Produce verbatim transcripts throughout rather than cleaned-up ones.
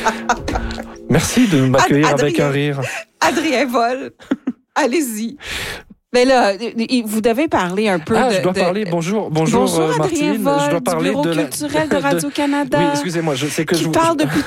Merci de m'accueillir Ad- avec Adrien, un rire. Adrien Vol, allez-y. Mais là, vous devez parler un peu ah, de... je dois de... parler, bonjour, bonjour, bonjour euh, Adrien Martine. Vol, je dois parler du Bureau de la... culturel de Radio-Canada. Oui, excusez-moi, je sais que qui je vous... parle depuis...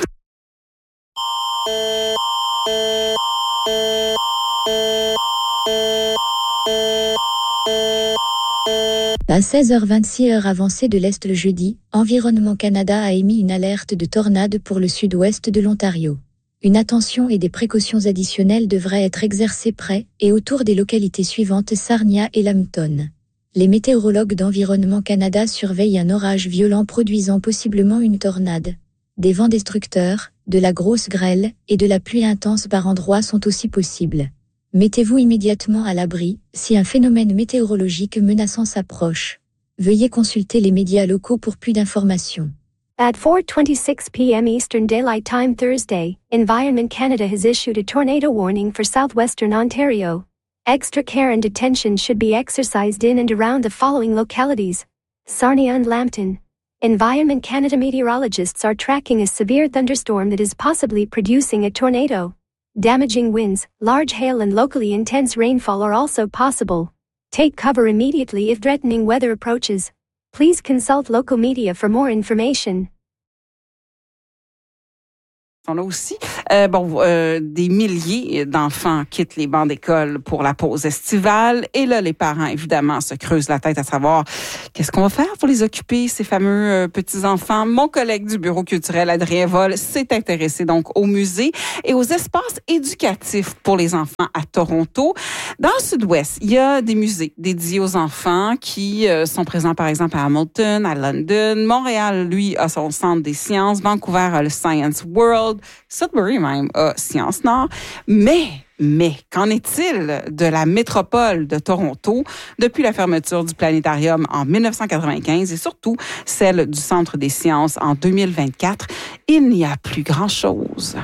À seize heures vingt-six heure avancée de l'Est le jeudi, Environnement Canada a émis une alerte de tornade pour le sud-ouest de l'Ontario. Une attention et des précautions additionnelles devraient être exercées près et autour des localités suivantes Sarnia et Lambton. Les météorologues d'Environnement Canada surveillent un orage violent produisant possiblement une tornade. Des vents destructeurs, de la grosse grêle et de la pluie intense par endroits sont aussi possibles. Mettez-vous immédiatement à l'abri si un phénomène météorologique menaçant s'approche. Veuillez consulter les médias locaux pour plus d'informations. At four twenty-six p.m. Eastern Daylight Time Thursday, Environment Canada has issued a tornado warning for southwestern Ontario. Extra care and attention should be exercised in and around the following localities: Sarnia and Lambton. Environment Canada meteorologists are tracking a severe thunderstorm that is possibly producing a tornado. Damaging winds, large hail and locally intense rainfall are also possible. Take cover immediately if threatening weather approaches. Please consult local media for more information. On a aussi euh, bon, euh, des milliers d'enfants quittent les bancs d'école pour la pause estivale. Et là, les parents, évidemment, se creusent la tête à savoir qu'est-ce qu'on va faire pour les occuper, ces fameux euh, petits-enfants. Mon collègue du Bureau culturel, Adrien Vol, s'est intéressé donc au musée et aux espaces éducatifs pour les enfants à Toronto. Dans le sud-ouest, il y a des musées dédiés aux enfants qui euh, sont présents, par exemple, à Hamilton, à London. Montréal, lui, a son centre des sciences. Vancouver a le Science World. Sudbury même a Sciences Nord. Mais, mais, qu'en est-il de la métropole de Toronto depuis la fermeture du planétarium en dix-neuf cent quatre-vingt-quinze et surtout celle du Centre des sciences en deux mille vingt-quatre? Il n'y a plus grand-chose.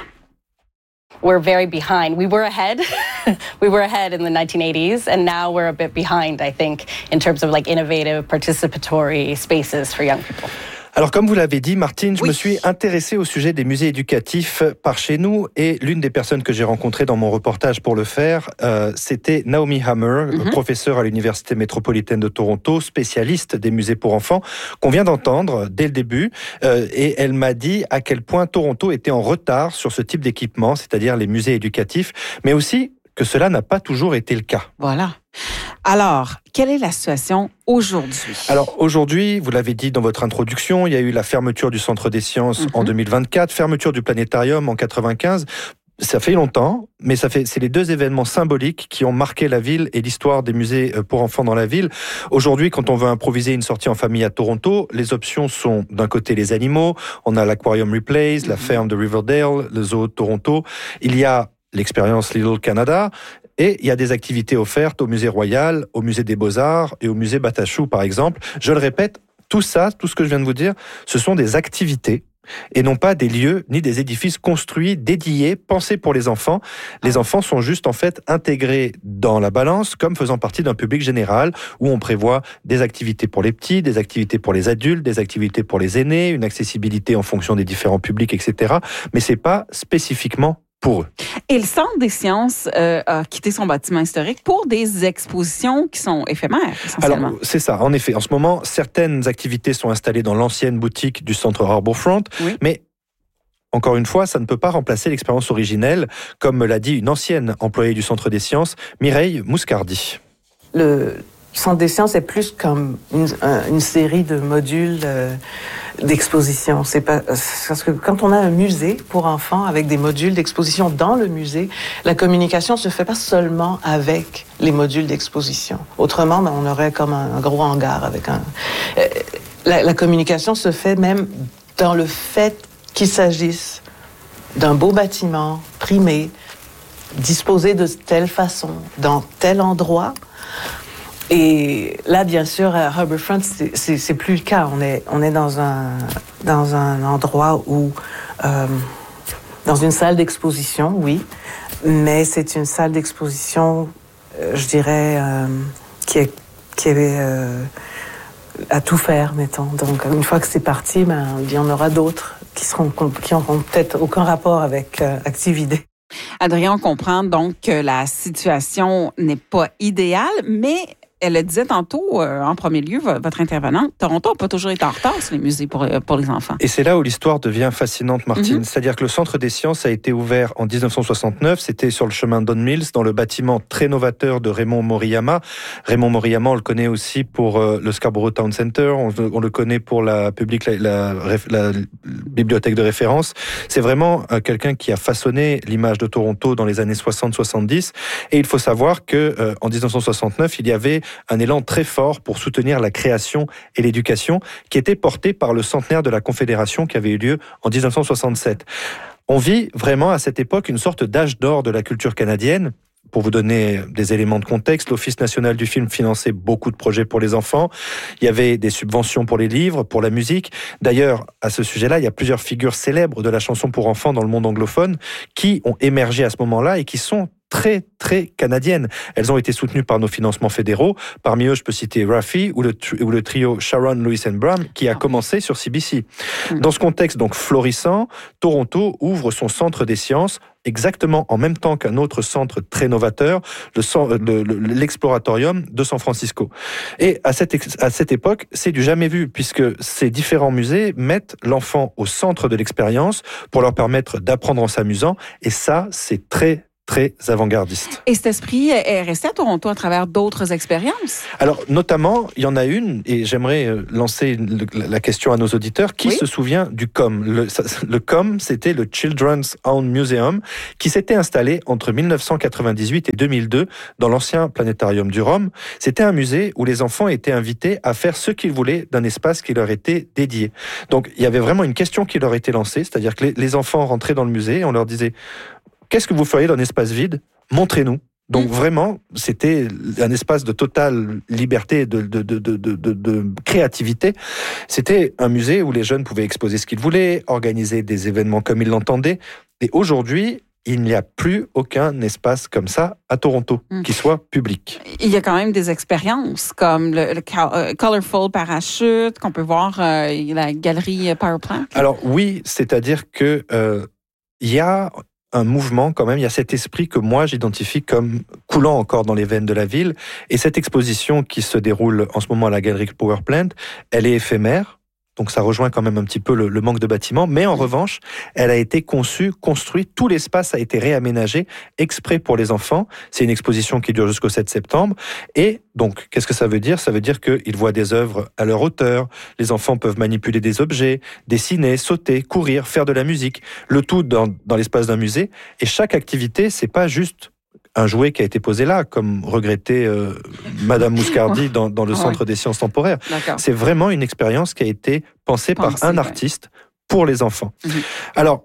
We're very behind. We were ahead. we were ahead in the nineteen eighties, and now we're a bit behind, I think, in terms of like innovative, participatory spaces for young people. Alors, comme vous l'avez dit, Martine, je oui. me suis intéressée au sujet des musées éducatifs par chez nous et l'une des personnes que j'ai rencontrées dans mon reportage pour le faire, euh, c'était Naomi Hammer, mm-hmm. professeure à l'Université métropolitaine de Toronto, spécialiste des musées pour enfants, qu'on vient d'entendre dès le début. Euh, et elle m'a dit à quel point Toronto était en retard sur ce type d'équipement, c'est-à-dire les musées éducatifs, mais aussi que cela n'a pas toujours été le cas. Voilà. Alors, quelle est la situation aujourd'hui? Alors, aujourd'hui, vous l'avez dit dans votre introduction, il y a eu la fermeture du Centre des sciences mm-hmm. en deux mille vingt-quatre, fermeture du planétarium en quatre-vingt-quinze. Ça fait longtemps, mais ça fait, c'est les deux événements symboliques qui ont marqué la ville et l'histoire des musées pour enfants dans la ville. Aujourd'hui, quand on veut improviser une sortie en famille à Toronto, les options sont d'un côté les animaux, on a l'Aquarium Replays, mm-hmm. la ferme de Riverdale, le zoo de Toronto. Il y a l'expérience Little Canada, et il y a des activités offertes au Musée Royal, au Musée des Beaux-Arts et au Musée Batachou, par exemple. Je le répète, tout ça, tout ce que je viens de vous dire, ce sont des activités et non pas des lieux ni des édifices construits, dédiés, pensés pour les enfants. Les enfants sont juste en fait intégrés dans la balance comme faisant partie d'un public général où on prévoit des activités pour les petits, des activités pour les adultes, des activités pour les aînés, une accessibilité en fonction des différents publics, et cetera. Mais c'est pas spécifiquement pour eux. Et le Centre des sciences euh, a quitté son bâtiment historique pour des expositions qui sont éphémères, essentiellement. Alors, c'est ça. En effet, en ce moment, certaines activités sont installées dans l'ancienne boutique du Centre Harbourfront, oui. mais encore une fois, ça ne peut pas remplacer l'expérience originelle, comme me l'a dit une ancienne employée du Centre des sciences, Mireille Mouscardi. Le Centre des sciences est plus comme une, une série de modules euh, d'exposition. C'est pas, c'est parce que quand on a un musée pour enfants avec des modules d'exposition dans le musée, la communication se fait pas seulement avec les modules d'exposition. Autrement, ben, on aurait comme un, un gros hangar avec un... Euh, la, la communication se fait même dans le fait qu'il s'agisse d'un beau bâtiment primé, disposé de telle façon, dans tel endroit. Et là, bien sûr, à Harbourfront, c'est, c'est, c'est plus le cas. On est, on est dans un, dans un endroit où, euh, dans une salle d'exposition, oui, mais c'est une salle d'exposition, euh, je dirais, euh, qui est, qui est euh, à tout faire, mettons. Donc, une fois que c'est parti, ben, il y en aura d'autres qui seront qui auront peut-être aucun rapport avec euh, Actividé. Adrien, on comprend donc que la situation n'est pas idéale, mais elle le disait tantôt, euh, en premier lieu, votre intervenante, Toronto n'a pas toujours été en retard sur les musées pour, pour les enfants. Et c'est là où l'histoire devient fascinante, Martine. Mm-hmm. C'est-à-dire que le Centre des sciences a été ouvert en dix-neuf cent soixante-neuf. C'était sur le chemin Don Mills, dans le bâtiment très novateur de Raymond Moriyama. Raymond Moriyama, on le connaît aussi pour euh, le Scarborough Town Center. On, on le connaît pour la publique, la, la, la, la bibliothèque de référence. C'est vraiment euh, quelqu'un qui a façonné l'image de Toronto dans les années soixante soixante-dix. Et il faut savoir que euh, en dix-neuf cent soixante-neuf, il y avait un élan très fort pour soutenir la création et l'éducation qui était porté par le centenaire de la Confédération qui avait eu lieu en dix-neuf cent soixante-sept. On vit vraiment à cette époque une sorte d'âge d'or de la culture canadienne. Pour vous donner des éléments de contexte, l'Office national du film finançait beaucoup de projets pour les enfants. Il y avait des subventions pour les livres, pour la musique. D'ailleurs, à ce sujet-là, il y a plusieurs figures célèbres de la chanson pour enfants dans le monde anglophone qui ont émergé à ce moment-là et qui sont très, très canadiennes. Elles ont été soutenues par nos financements fédéraux. Parmi eux, je peux citer Raffi ou le, ou le trio Sharon, Lewis and Bram qui a commencé sur C B C. Dans ce contexte donc florissant, Toronto ouvre son centre des sciences exactement en même temps qu'un autre centre très novateur, le, le, le, l'Exploratorium de San Francisco. Et à cette, à cette époque, c'est du jamais vu, puisque ces différents musées mettent l'enfant au centre de l'expérience pour leur permettre d'apprendre en s'amusant, et ça, c'est très très avant-gardiste. Et cet esprit est resté à Toronto à travers d'autres expériences? Alors, notamment, il y en a une, et j'aimerais lancer la question à nos auditeurs. Qui oui? se souvient du C O M? Le, le C O M, c'était le Children's Own Museum, qui s'était installé entre dix-neuf cent quatre-vingt-dix-huit et deux mille deux dans l'ancien planétarium du Rhum. C'était un musée où les enfants étaient invités à faire ce qu'ils voulaient d'un espace qui leur était dédié. Donc, il y avait vraiment une question qui leur était lancée, c'est-à-dire que les, les enfants rentraient dans le musée et on leur disait: qu'est-ce que vous feriez dans un espace vide? Montrez-nous. Donc mmh. vraiment, c'était un espace de totale liberté, de, de, de, de, de, de créativité. C'était un musée où les jeunes pouvaient exposer ce qu'ils voulaient, organiser des événements comme ils l'entendaient. Et aujourd'hui, il n'y a plus aucun espace comme ça à Toronto, mmh. qui soit public. Il y a quand même des expériences comme le, le Colorful Parachute, qu'on peut voir euh, la galerie Power Plant. Alors oui, c'est-à-dire que euh, il y a un mouvement quand même, il y a cet esprit que moi j'identifie comme coulant encore dans les veines de la ville, et cette exposition qui se déroule en ce moment à la galerie Power Plant, elle est éphémère, donc ça rejoint quand même un petit peu le, le manque de bâtiments, mais en revanche, elle a été conçue, construite, tout l'espace a été réaménagé exprès pour les enfants. C'est une exposition qui dure jusqu'au sept septembre, et donc qu'est-ce que ça veut dire? Ça veut dire qu'ils voient des œuvres à leur hauteur, les enfants peuvent manipuler des objets, dessiner, sauter, courir, faire de la musique, le tout dans, dans l'espace d'un musée, et chaque activité, c'est pas juste un jouet qui a été posé là, comme regrettait euh, Madame Mouscardi dans, dans le Centre ouais. des sciences temporaires. D'accord. C'est vraiment une expérience qui a été pensée Pensée, par un ouais. artiste pour les enfants. Mm-hmm. Alors,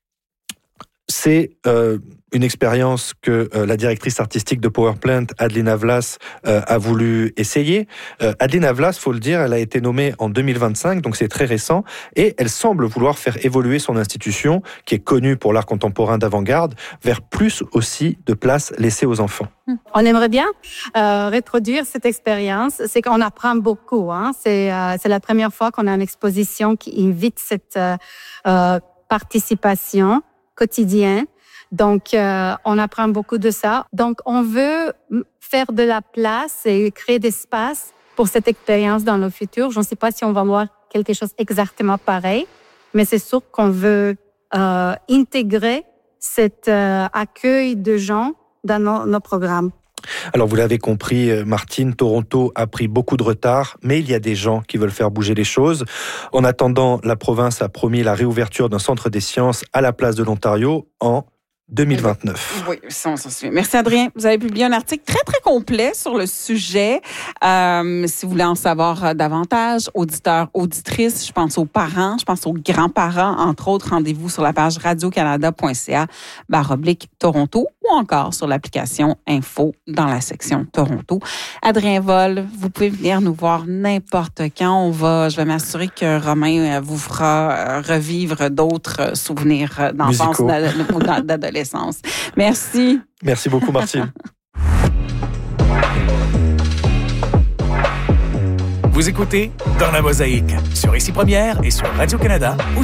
c'est euh, une expérience que euh, la directrice artistique de Power Plant, Adelina Vlas, euh, a voulu essayer. Euh, Adelina Vlas, faut le dire, elle a été nommée en deux mille vingt-cinq, donc c'est très récent, et elle semble vouloir faire évoluer son institution, qui est connue pour l'art contemporain d'avant-garde, vers plus aussi de place laissée aux enfants. On aimerait bien euh, reproduire cette expérience. C'est qu'on apprend beaucoup. Hein. C'est, euh, c'est la première fois qu'on a une exposition qui invite cette euh, euh, participation quotidienne. Donc, euh, on apprend beaucoup de ça. Donc, on veut faire de la place et créer d'espace pour cette expérience dans le futur. Je ne sais pas si on va voir quelque chose exactement pareil, mais c'est sûr qu'on veut euh, intégrer cet euh, accueil de gens dans nos, nos programmes. Alors, vous l'avez compris, Martine, Toronto a pris beaucoup de retard, mais il y a des gens qui veulent faire bouger les choses. En attendant, la province a promis la réouverture d'un centre des sciences à la place de l'Ontario en deux mille vingt-neuf. Oui, ça, on s'en souvient. Merci, Adrien. Vous avez publié un article très, très complet sur le sujet. Euh, si vous voulez en savoir davantage, auditeurs, auditrices, je pense aux parents, je pense aux grands-parents, entre autres, rendez-vous sur la page radiocanada.ca barre oblique Toronto ou encore sur l'application Info dans la section Toronto. Adrien Woll, vous pouvez venir nous voir n'importe quand. On va, je vais m'assurer que Romain vous fera revivre d'autres souvenirs d'enfance ou d'adolescence. Merci. Merci beaucoup, Martine. Vous écoutez Dans la Mosaïque sur Ici Première et sur Radio-Canada Audio.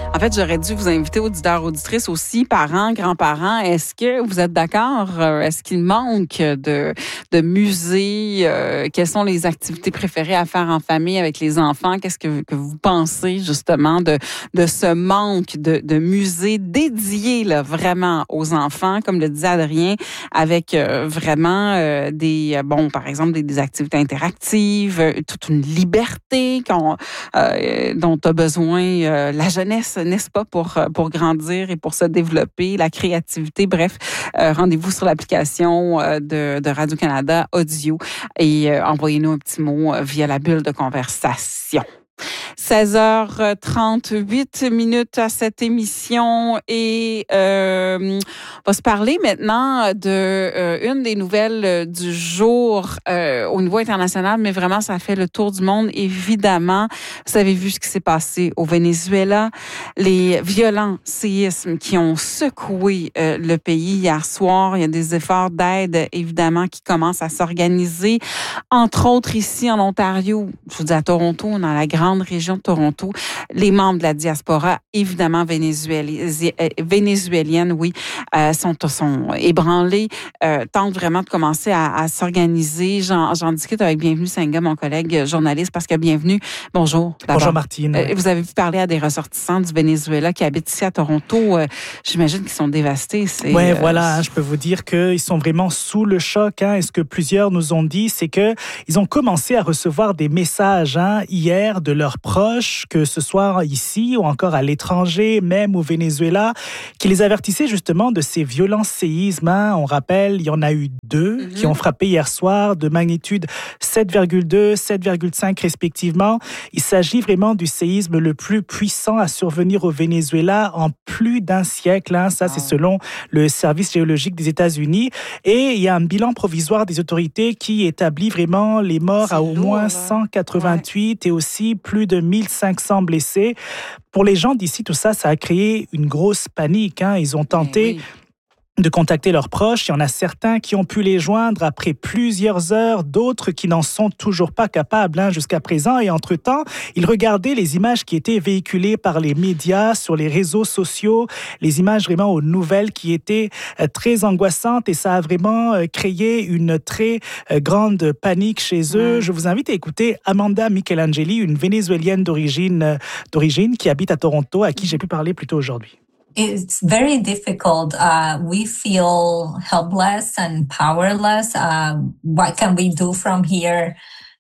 En fait, j'aurais dû vous inviter, auditeurs, auditrices aussi, parents, grands-parents. Est-ce que vous êtes d'accord? Est-ce qu'il manque de, de musées? Euh, quelles sont les activités préférées à faire en famille avec les enfants? Qu'est-ce que, que vous pensez, justement, de, de ce manque de, de musées dédiés, là, vraiment aux enfants, comme le disait Adrien, avec euh, vraiment euh, des, bon, par exemple, des, des activités interactives, euh, toute une liberté qu'on, euh, dont a besoin euh, la jeunesse, n'est-ce pas, pour, pour grandir et pour se développer, la créativité. Bref, euh, rendez-vous sur l'application euh, de, de Radio-Canada Audio et euh, envoyez-nous un petit mot euh, via la bulle de conversation. seize heures trente-huit minutes à cette émission et euh, on va se parler maintenant de euh, une des nouvelles du jour euh, au niveau international, mais vraiment ça fait le tour du monde, évidemment. Vous avez vu ce qui s'est passé au Venezuela, les violents séismes qui ont secoué euh, le pays hier soir. Il y a des efforts d'aide, évidemment, qui commencent à s'organiser, entre autres ici en Ontario, je vous dis à Toronto, dans la grande région de Toronto. Les membres de la diaspora, évidemment vénézuélienne, vénézuélienne oui, euh, sont, sont ébranlés, euh, tentent vraiment de commencer à, à s'organiser. J'en, j'en discute avec Bienvenue Senga, mon collègue journaliste, parce que Bienvenue, bonjour. D'abord. Bonjour Martine. Euh, vous avez pu parler à des ressortissants du Venezuela qui habitent ici à Toronto. Euh, j'imagine qu'ils sont dévastés. C'est, ouais, euh, voilà, hein, je peux vous dire qu'ils sont vraiment sous le choc. Hein, et ce que plusieurs nous ont dit, c'est que ils ont commencé à recevoir des messages hein, hier de leurs proches, que ce soit ici ou encore à l'étranger, même au Venezuela, qui les avertissaient justement de ces violents séismes. Hein. On rappelle, il y en a eu deux mm-hmm. qui ont frappé hier soir de magnitude sept virgule deux, sept virgule cinq respectivement. Il s'agit vraiment du séisme le plus puissant à survenir au Venezuela en plus d'un siècle. Hein. Ça, oh. c'est selon le service géologique des États-Unis. Et il y a un bilan provisoire des autorités qui établit vraiment les morts c'est à au lourd, moins cent quatre-vingt-huit ouais. et aussi plus de mille cinq cents blessés. Pour les gens d'ici, tout ça, ça a créé une grosse panique. Hein. Ils ont tenté oui. de contacter leurs proches. Il y en a certains qui ont pu les joindre après plusieurs heures, d'autres qui n'en sont toujours pas capables hein, jusqu'à présent. Et entre-temps, ils regardaient les images qui étaient véhiculées par les médias, sur les réseaux sociaux, les images vraiment aux nouvelles qui étaient euh, très angoissantes et ça a vraiment euh, créé une très euh, grande panique chez eux. Mmh. Je vous invite à écouter Amanda Michelangeli, une Vénézuélienne d'origine, euh, d'origine qui habite à Toronto, à qui j'ai pu parler plus tôt aujourd'hui. It's very difficult. Uh, we feel helpless and powerless. Uh, what can we do from here?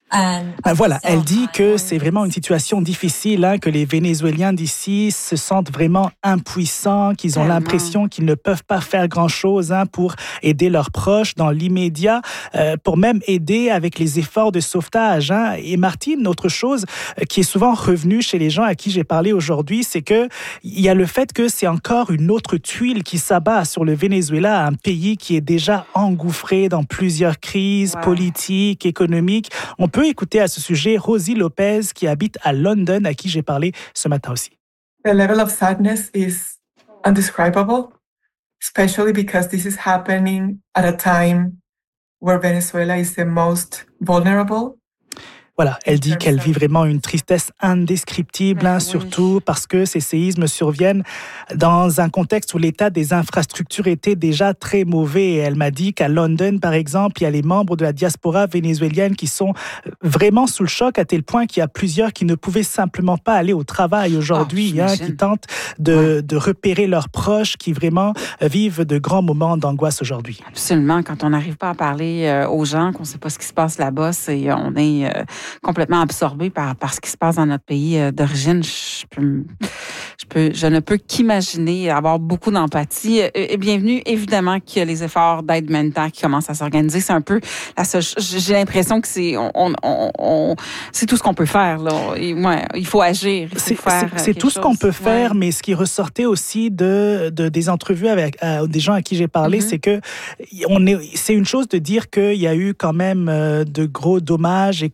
Ben voilà, elle dit que c'est vraiment une situation difficile, hein, que les Vénézuéliens d'ici se sentent vraiment impuissants, qu'ils ont l'impression qu'ils ne peuvent pas faire grand-chose hein, pour aider leurs proches dans l'immédiat, euh, pour même aider avec les efforts de sauvetage. Hein. Et Martine, autre chose qui est souvent revenue chez les gens à qui j'ai parlé aujourd'hui, c'est que il y a le fait que c'est encore une autre tuile qui s'abat sur le Venezuela, un pays qui est déjà engouffré dans plusieurs crises ouais. politiques, économiques. On peut écouter à ce sujet Rosie Lopez qui habite à London, à qui j'ai parlé ce matin aussi. The level of sadness is indescribable, especially because this is happening at a time where Venezuela is the most vulnerable. Voilà, elle dit qu'elle vit vraiment une tristesse indescriptible, hein, surtout parce que ces séismes surviennent dans un contexte où l'état des infrastructures était déjà très mauvais. Et elle m'a dit qu'à London, par exemple, il y a les membres de la diaspora vénézuélienne qui sont vraiment sous le choc à tel point qu'il y a plusieurs qui ne pouvaient simplement pas aller au travail aujourd'hui, oh, hein, qui tentent de, ouais. de repérer leurs proches, qui vraiment vivent de grands moments d'angoisse aujourd'hui. Absolument. Quand on n'arrive pas à parler euh, aux gens, qu'on ne sait pas ce qui se passe là-bas, c'est, on est... Euh, complètement absorbé par, par ce qui se passe dans notre pays d'origine. Je, peux, je, peux, je ne peux qu'imaginer avoir beaucoup d'empathie. Et bienvenue, évidemment, qu'il y a les efforts d'aide humanitaire qui commencent à s'organiser. C'est un peu la seule, j'ai l'impression que c'est, on, on, on, c'est tout ce qu'on peut faire. Là. Et, ouais, il faut agir. Il faut c'est faire c'est, c'est tout chose. Ce qu'on peut faire, ouais. mais ce qui ressortait aussi de, de des entrevues avec euh, des gens à qui j'ai parlé, mm-hmm. c'est que on est, c'est une chose de dire qu'il y a eu quand même euh, de gros dommages et qu'on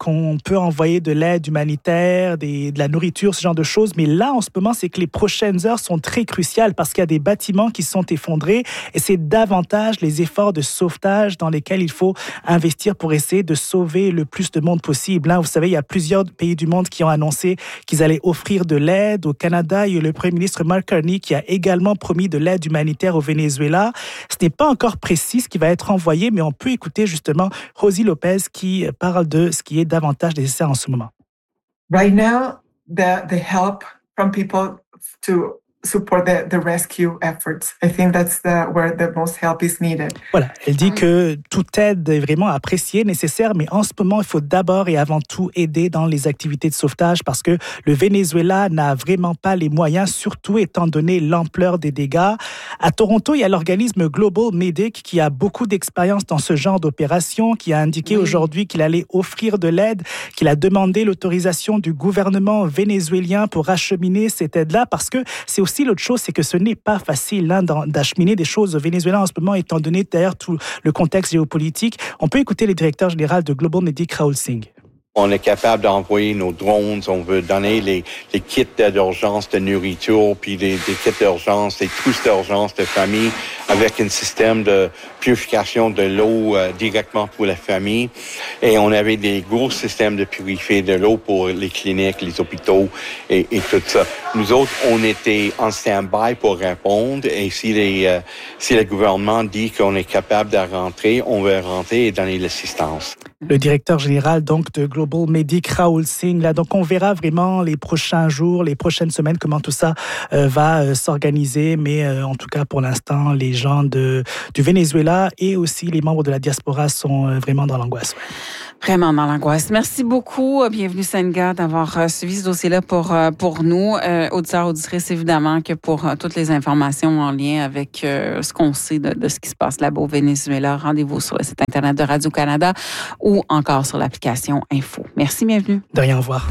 peut envoyer de l'aide humanitaire, des, de la nourriture, ce genre de choses. Mais là, en ce moment, c'est que les prochaines heures sont très cruciales parce qu'il y a des bâtiments qui sont effondrés et c'est davantage les efforts de sauvetage dans lesquels il faut investir pour essayer de sauver le plus de monde possible. Hein, vous savez, il y a plusieurs pays du monde qui ont annoncé qu'ils allaient offrir de l'aide. Au Canada, il y a le premier ministre Mark Carney qui a également promis de l'aide humanitaire au Venezuela. Ce n'est pas encore précis ce qui va être envoyé, mais on peut écouter justement Rosie Lopez qui parle de ce qui est davantage nécessaire en ce moment. Right now, the, the help from people to support the, the rescue efforts. I think that's the, where the most help is needed. Voilà, elle dit que toute aide est vraiment appréciée, nécessaire, mais en ce moment, il faut d'abord et avant tout aider dans les activités de sauvetage parce que le Venezuela n'a vraiment pas les moyens, surtout étant donné l'ampleur des dégâts. À Toronto, il y a l'organisme Global Medic qui a beaucoup d'expérience dans ce genre d'opération, qui a indiqué oui. aujourd'hui qu'il allait offrir de l'aide, qu'il a demandé l'autorisation du gouvernement vénézuélien pour acheminer cette aide-là parce que c'est aussi l'autre chose, c'est que ce n'est pas facile hein, d'acheminer des choses au Venezuela en ce moment, étant donné d'ailleurs tout le contexte géopolitique. On peut écouter le directeur général de Global Medic, Raoul Singh. On est capable d'envoyer nos drones, on veut donner les, les kits d'urgence de nourriture, puis les, les kits d'urgence, les trousses d'urgence de famille, avec un système de purification de l'eau euh, directement pour la famille. Et on avait des gros systèmes de purifier de l'eau pour les cliniques, les hôpitaux et, et tout ça. Nous autres, on était en stand-by pour répondre. Et si, les, euh, si le gouvernement dit qu'on est capable de rentrer, on va rentrer et donner l'assistance. Le directeur général donc de Global Medic, Raoul Singh. Là, donc on verra vraiment les prochains jours, les prochaines semaines comment tout ça euh, va euh, s'organiser. Mais euh, en tout cas, pour l'instant, les gens de, du Venezuela et aussi les membres de la diaspora sont euh, vraiment dans l'angoisse. Ouais. Vraiment dans l'angoisse. Merci beaucoup. Bienvenue, Senga, d'avoir suivi ce dossier-là pour, pour nous. Euh, auditeurs, auditrices, évidemment, que pour euh, toutes les informations en lien avec euh, ce qu'on sait de, de ce qui se passe là-bas au Venezuela, rendez-vous sur le site Internet de Radio-Canada ou encore sur l'application Info. Merci, bienvenue. De rien, au revoir.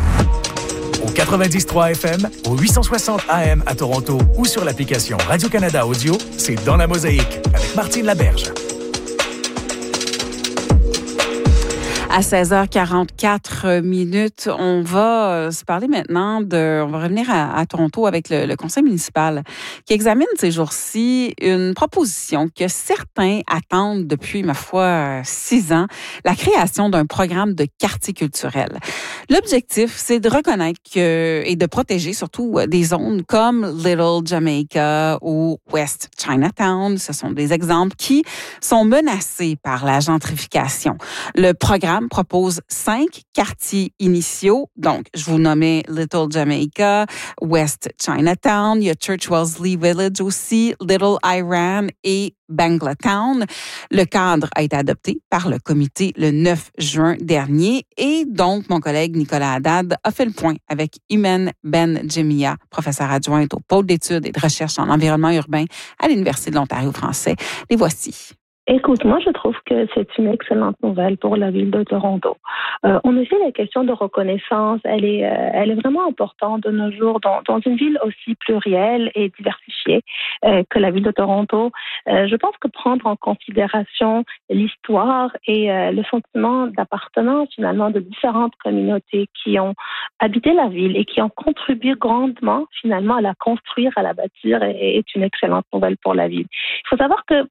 Au quatre-vingt-dix trois F M, au huit cent soixante A M à Toronto ou sur l'application Radio-Canada Audio, c'est Dans la Mosaïque avec Martine Laberge. À seize heures quarante-quatre minutes, on va se parler maintenant de... On va revenir à, à Toronto avec le, le conseil municipal qui examine ces jours-ci une proposition que certains attendent depuis, ma foi, six ans, la création d'un programme de quartier culturel. L'objectif, c'est de reconnaître que, et de protéger surtout des zones comme Little Jamaica ou West Chinatown. Ce sont des exemples qui sont menacés par la gentrification. Le programme propose cinq quartiers initiaux. Donc, je vous nommais Little Jamaica, West Chinatown, il y a Church Wellesley Village aussi, Little Iran et Banglatown. Le cadre a été adopté par le comité le neuf juin dernier et donc mon collègue Nicolas Haddad a fait le point avec Imen Ben-Jemia, professeure adjointe au pôle d'études et de recherche en environnement urbain à l'Université de l'Ontario français. Les voici. Écoute, moi, je trouve que c'est une excellente nouvelle pour la ville de Toronto. Euh, en effet, la question de reconnaissance, elle est, euh, elle est vraiment importante de nos jours dans, dans une ville aussi plurielle et diversifiée euh, que la ville de Toronto. Euh, je pense que prendre en considération l'histoire et euh, le sentiment d'appartenance finalement de différentes communautés qui ont habité la ville et qui ont contribué grandement finalement à la construire, à la bâtir, est, est une excellente nouvelle pour la ville. Il faut savoir que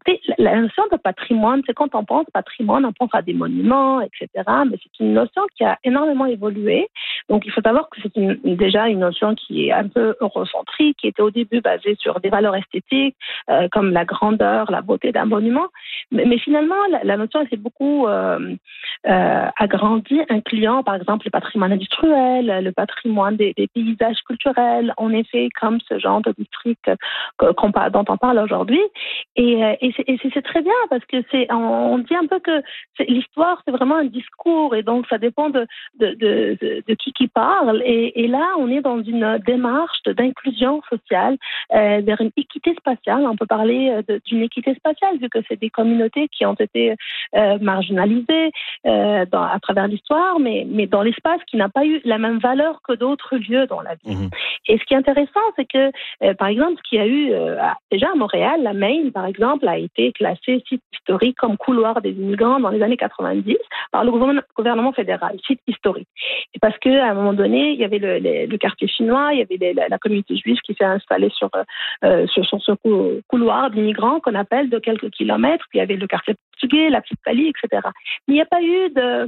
la notion de patrimoine, c'est quand on pense patrimoine, on pense à des monuments, et cetera. Mais c'est une notion qui a énormément évolué. Donc, il faut savoir que c'est une, déjà une notion qui est un peu eurocentrique, qui était au début basée sur des valeurs esthétiques, euh, comme la grandeur, la beauté d'un monument. Mais, mais finalement, la, la notion s'est beaucoup euh, euh, agrandie, incluant, par exemple, le patrimoine industriel, le patrimoine des, des paysages culturels, en effet, comme ce genre de district qu'on, dont on parle aujourd'hui. Et, et c'est, et c'est très bien parce que c'est, on dit un peu que c'est, l'histoire, c'est vraiment un discours et donc ça dépend de, de, de, de, de qui qui parle. Et, et là, on est dans une démarche d'inclusion sociale euh, vers une équité spatiale. On peut parler de, d'une équité spatiale vu que c'est des communautés qui ont été euh, marginalisées euh, dans, à travers l'histoire, mais, mais dans l'espace qui n'a pas eu la même valeur que d'autres lieux dans la vie. Mmh. Et ce qui est intéressant, c'est que, euh, par exemple, ce qu'il y a eu euh, déjà à Montréal, la Maine, par exemple, a été classée site historique comme couloir des immigrants dans les années quatre-vingt-dix par le gouvernement fédéral, site historique. Et parce qu'à un moment donné, il y avait le, le, le quartier chinois, il y avait les, la, la communauté juive qui s'est installée sur, euh, sur, sur ce couloir d'immigrants qu'on appelle de quelques kilomètres, puis il y avait le quartier portugais, la petite Italie, et cetera. Mais il n'y a pas eu de,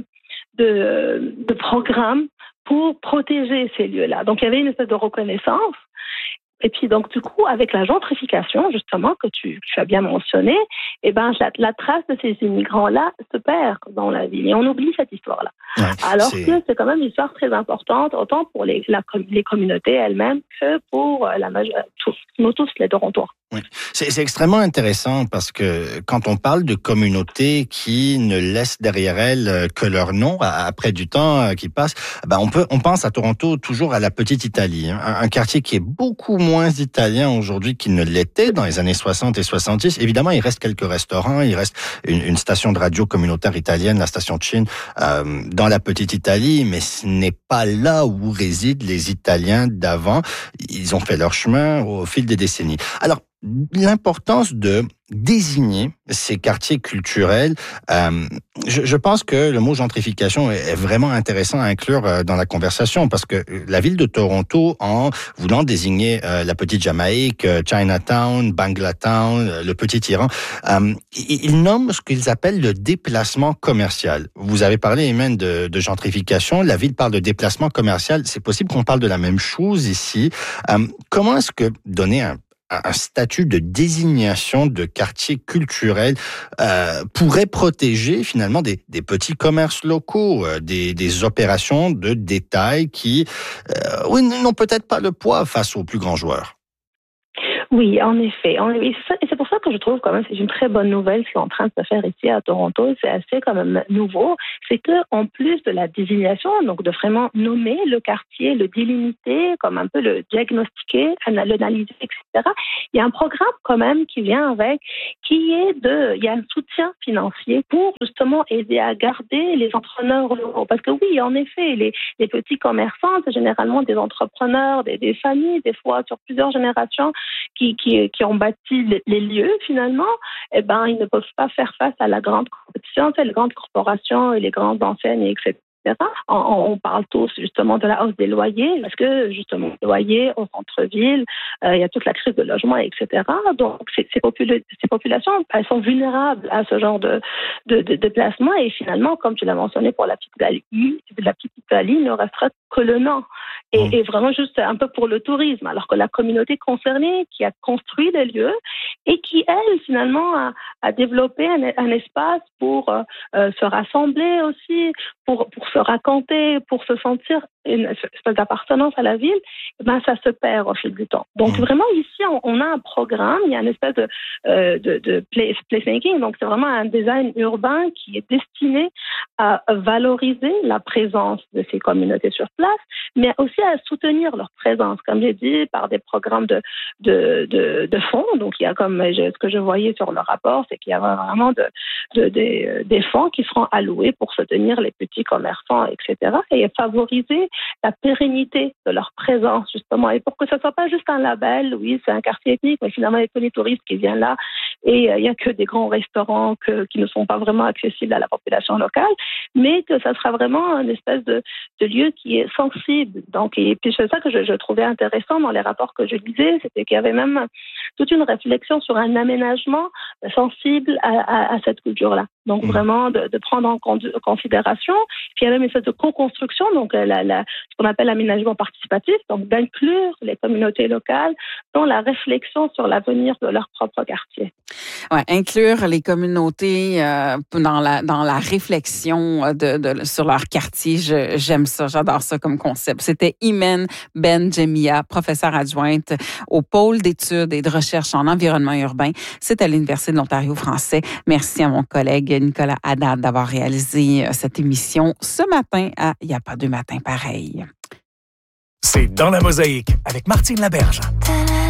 de, de programme pour protéger ces lieux-là. Donc, il y avait une espèce de reconnaissance. Et puis, donc, du coup, avec la gentrification, justement, que tu, tu as bien mentionné, eh ben, la, la trace de ces immigrants-là se perd dans la ville. Et on oublie cette histoire-là. Ouais, Alors c'est... que c'est quand même une histoire très importante, autant pour les, la, les communautés elles-mêmes que pour la majorité, tous, nous tous, les Torontois. Oui. C'est, c'est extrêmement intéressant parce que quand on parle de communautés qui ne laissent derrière elles que leur nom après du temps qui passe, ben on peut, on pense à Toronto toujours à la petite Italie, hein, un quartier qui est beaucoup moins italien aujourd'hui qu'il ne l'était dans les années soixante et soixante-dix. Évidemment, il reste quelques restaurants, il reste une, une station de radio communautaire italienne, la station Chin, euh, dans la petite Italie, mais ce n'est pas là où résident les Italiens d'avant. Ils ont fait leur chemin au fil des décennies. Alors, l'importance de désigner ces quartiers culturels, euh, je, je pense que le mot gentrification est, est vraiment intéressant à inclure euh, dans la conversation parce que la ville de Toronto, en voulant désigner euh, la petite Jamaïque, euh, Chinatown, Banglatown, euh, le petit Iran, euh, ils, ils nomment ce qu'ils appellent le déplacement commercial. Vous avez parlé, Imen, de, de gentrification. La ville parle de déplacement commercial. C'est possible qu'on parle de la même chose ici. Euh, comment est-ce que donner un un statut de désignation de quartier culturel euh, pourrait protéger finalement des, des petits commerces locaux, euh, des, des opérations de détail qui euh, oui, n'ont peut-être pas le poids face aux plus grands joueurs. Oui, en effet. Et c'est pour ça que je trouve quand même c'est une très bonne nouvelle ce qui est en train de se faire ici à Toronto. C'est assez quand même nouveau. C'est que en plus de la désignation, donc de vraiment nommer le quartier, le délimiter, comme un peu le diagnostiquer, l'analyser, et cetera. Il y a un programme quand même qui vient avec, qui est de, il y a un soutien financier pour justement aider à garder les entrepreneurs locaux. Parce que oui, en effet, les, les petits commerçants, c'est généralement des entrepreneurs, des, des familles, des fois sur plusieurs générations. Qui, qui, qui ont bâti les, les lieux, finalement, eh ben, ils ne peuvent pas faire face à la grande compétition, les grandes corporations et les grandes enseignes, et cetera. On, on parle tous justement de la hausse des loyers, parce que justement, les loyers au centre-ville, euh, il y a toute la crise de logement, et cetera. Donc, ces, ces, popula- ces populations, elles sont vulnérables à ce genre de, de, de, de placement. Et finalement, comme tu l'as mentionné pour la petite Italie, la petite Italie ne restera que le nom. Et, et vraiment juste un peu pour le tourisme, alors que la communauté concernée qui a construit les lieux et qui, elle, finalement, a, a développé un, un espace pour euh, se rassembler aussi, pour, pour se raconter, pour se sentir une espèce d'appartenance à la ville, ben ça se perd au fil du temps. Donc mmh. vraiment ici, on, on a un programme, il y a une espèce de, euh, de, de place, placemaking, donc c'est vraiment un design urbain qui est destiné à valoriser la présence de ces communautés sur place, mais aussi à soutenir leur présence, comme j'ai dit, par des programmes de, de, de, de fonds. Donc il y a comme je, ce que je voyais sur le rapport, c'est qu'il y a vraiment de, de, de, des fonds qui seront alloués pour soutenir les petits commerçants, et cetera, et favoriser la pérennité de leur présence, justement, et pour que ce ne soit pas juste un label, oui, c'est un quartier ethnique, mais finalement, il y a que les touristes qui viennent là, et euh, il n'y a que des grands restaurants que, qui ne sont pas vraiment accessibles à la population locale, mais que ça sera vraiment une espèce de, de lieu qui est sensible. Donc, et puis c'est ça que je, je trouvais intéressant dans les rapports que je lisais, c'était qu'il y avait même toute une réflexion sur un aménagement sensible à, à, à cette culture-là. Donc, mmh. vraiment, de, de prendre en considération. Puis, il y a même une sorte de co-construction, donc la, la, ce qu'on appelle l'aménagement participatif, donc d'inclure les communautés locales dans la réflexion sur l'avenir de leur propre quartier. Ouais, inclure les communautés euh, dans la dans la réflexion de, de sur leur quartier, je, j'aime ça, j'adore ça comme concept. C'était Imen Benjemia, professeure adjointe au pôle d'études et de recherche en environnement urbain. C'est à l'Université de l'Ontario français. Merci à mon collègue Nicolas Haddad d'avoir réalisé cette émission ce matin à Il n'y a pas deux matins pareils. C'est Dans la Mosaïque avec Martine Laberge.